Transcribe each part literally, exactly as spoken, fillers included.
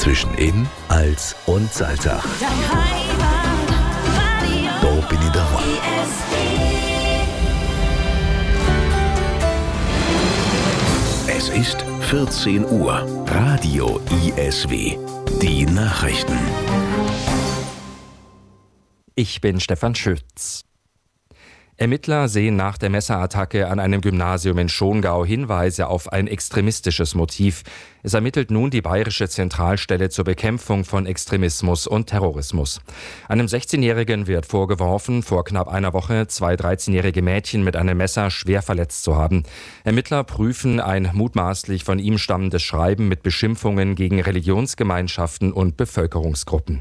Zwischen Inn, Als und Salzach. Da bin ich daheim. Es ist vierzehn Uhr. Radio I S W. Die Nachrichten. Ich bin Stefan Schütz. Ermittler sehen nach der Messerattacke an einem Gymnasium in Schongau Hinweise auf ein extremistisches Motiv. Es ermittelt nun die Bayerische Zentralstelle zur Bekämpfung von Extremismus und Terrorismus. Einem sechzehnjährigen wird vorgeworfen, vor knapp einer Woche zwei dreizehnjährige Mädchen mit einem Messer schwer verletzt zu haben. Ermittler prüfen ein mutmaßlich von ihm stammendes Schreiben mit Beschimpfungen gegen Religionsgemeinschaften und Bevölkerungsgruppen.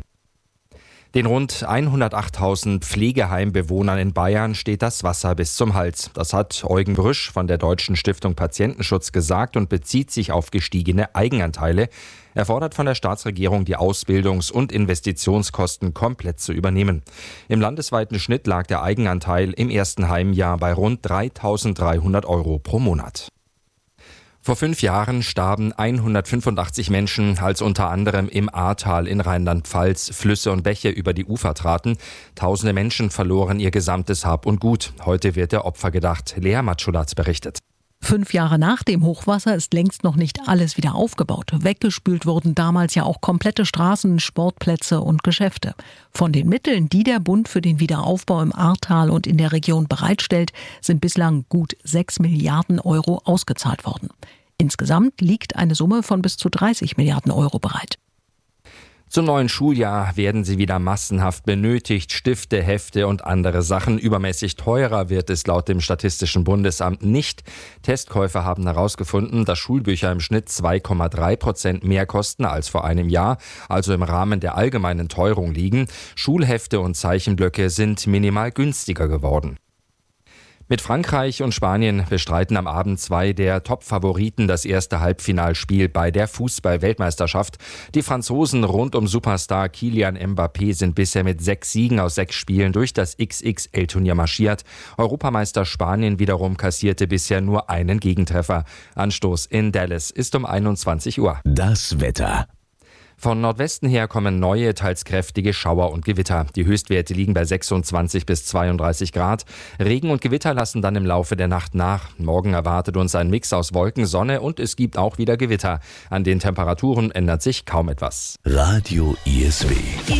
Den rund hundertachttausend Pflegeheimbewohnern in Bayern steht das Wasser bis zum Hals. Das hat Eugen Brüsch von der Deutschen Stiftung Patientenschutz gesagt und bezieht sich auf gestiegene Eigenanteile. Er fordert von der Staatsregierung, die Ausbildungs- und Investitionskosten komplett zu übernehmen. Im landesweiten Schnitt lag der Eigenanteil im ersten Heimjahr bei rund dreitausenddreihundert Euro pro Monat. Vor fünf Jahren starben hundertfünfundachtzig Menschen, als unter anderem im Ahrtal in Rheinland-Pfalz Flüsse und Bäche über die Ufer traten. Tausende Menschen verloren ihr gesamtes Hab und Gut. Heute wird der Opfer gedacht. Lea Matschulatz berichtet. Fünf Jahre nach dem Hochwasser ist längst noch nicht alles wieder aufgebaut. Weggespült wurden damals ja auch komplette Straßen, Sportplätze und Geschäfte. Von den Mitteln, die der Bund für den Wiederaufbau im Ahrtal und in der Region bereitstellt, sind bislang gut sechs Milliarden Euro ausgezahlt worden. Insgesamt liegt eine Summe von bis zu dreißig Milliarden Euro bereit. Zum neuen Schuljahr werden sie wieder massenhaft benötigt. Stifte, Hefte und andere Sachen. Übermäßig teurer wird es laut dem Statistischen Bundesamt nicht. Testkäufer haben herausgefunden, dass Schulbücher im Schnitt zwei Komma drei Prozent mehr kosten als vor einem Jahr, also im Rahmen der allgemeinen Teuerung liegen. Schulhefte und Zeichenblöcke sind minimal günstiger geworden. Mit Frankreich und Spanien bestreiten am Abend zwei der Top-Favoriten das erste Halbfinalspiel bei der Fußball-Weltmeisterschaft. Die Franzosen rund um Superstar Kylian Mbappé sind bisher mit sechs Siegen aus sechs Spielen durch das X X L-Turnier marschiert. Europameister Spanien wiederum kassierte bisher nur einen Gegentreffer. Anstoß in Dallas ist um einundzwanzig Uhr. Das Wetter. Von Nordwesten her kommen neue, teils kräftige Schauer und Gewitter. Die Höchstwerte liegen bei sechsundzwanzig bis zweiunddreißig Grad. Regen und Gewitter lassen dann im Laufe der Nacht nach. Morgen erwartet uns ein Mix aus Wolken, Sonne und es gibt auch wieder Gewitter. An den Temperaturen ändert sich kaum etwas. Radio I S W.